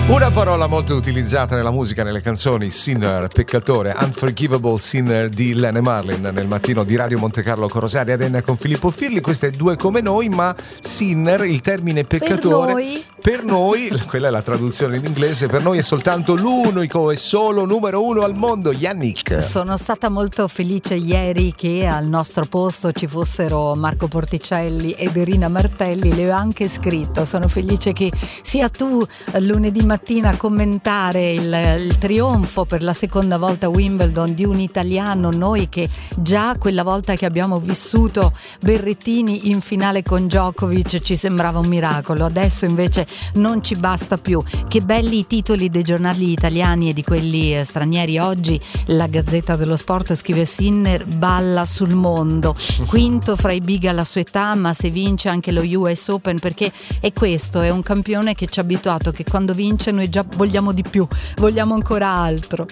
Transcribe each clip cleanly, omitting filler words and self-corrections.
Una parola molto utilizzata nella musica, nelle canzoni, sinner, peccatore, Unforgivable Sinner di Lene Marlin nel mattino di Radio Monte Carlo con Rosaria Arena con Filippo Firli. Queste è Due come noi, ma sinner, il termine peccatore, per noi, quella è la traduzione in inglese, per noi è soltanto l'unico e solo numero uno al mondo, Yannick. Sono stata molto felice ieri che al nostro posto ci fossero Marco Porticelli ed Irina Martelli, le ho anche scritto, sono felice che sia tu lunedì mattina a commentare il trionfo per la seconda volta a Wimbledon di un italiano, noi che già quella volta che abbiamo vissuto Berrettini in finale con Djokovic ci sembrava un miracolo, adesso invece non ci basta più. Che belli i titoli dei giornali italiani e di quelli stranieri. Oggi la Gazzetta dello Sport scrive: Sinner balla sul mondo, quinto fra i big alla sua età, ma se vince anche lo US Open, perché è questo, è un campione che ci ha abituato che quando vince noi già vogliamo di più, vogliamo ancora altro.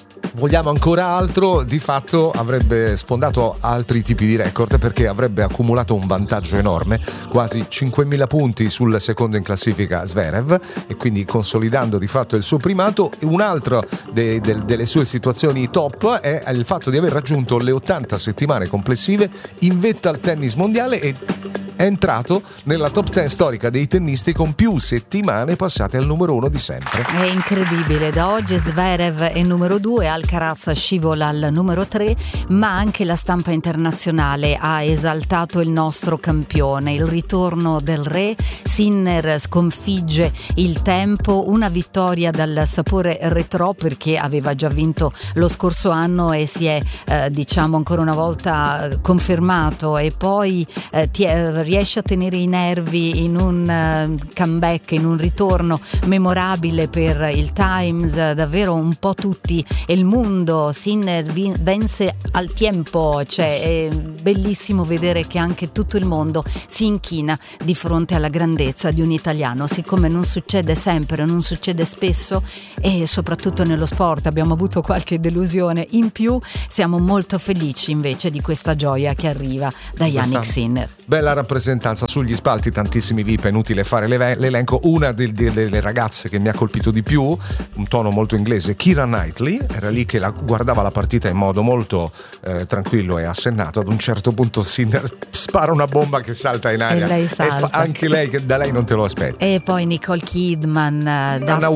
Di fatto avrebbe sfondato altri tipi di record, perché avrebbe accumulato un vantaggio enorme, quasi 5.000 punti sul secondo in classifica Zverev, e quindi consolidando di fatto il suo primato. Un altro delle sue situazioni top è il fatto di aver raggiunto le 80 settimane complessive in vetta al tennis mondiale e è entrato nella top 10 storica dei tennisti con più settimane passate al numero uno di sempre. È incredibile, da oggi Zverev è numero 2, Alcaraz scivola al numero 3, ma anche la stampa internazionale ha esaltato il nostro campione, il ritorno del re. Sinner sconfigge il tempo, una vittoria dal sapore retro perché aveva già vinto lo scorso anno e si è diciamo ancora una volta confermato, e poi riesce a tenere i nervi in un comeback, in un ritorno memorabile per il Times, davvero un po' tutti e il mondo. Sinner vence al tempo, cioè è bellissimo vedere che anche tutto il mondo si inchina di fronte alla grandezza di un italiano, siccome non succede sempre, non succede spesso, e soprattutto nello sport abbiamo avuto qualche delusione in più. Siamo molto felici invece di questa gioia che arriva da Yannick Sinner. Bella rappresentanza sugli spalti, tantissimi VIP, è inutile fare l'elenco. Una delle ragazze che mi ha colpito di più, un tono molto inglese, Keira Knightley, era lì che guardava la partita in modo molto tranquillo e assennato. Ad un certo punto Sinner spara una bomba che salta in aria, e lei salta. Anche lei, che da lei non te lo aspetti. E poi Nicole Kidman, Anna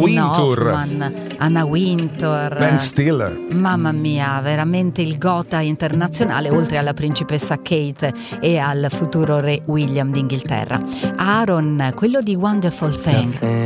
Wintour, Ben Stiller, mamma mia, veramente il gotha internazionale, oltre alla principessa Kate e al futuro re William d'Inghilterra. Aaron, quello di Wonderful Thing.